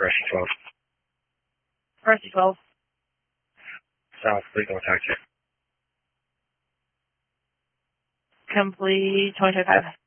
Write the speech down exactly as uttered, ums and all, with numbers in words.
Rescue twelve. Rescue twelve. South, please contact you. Complete twenty twenty-five.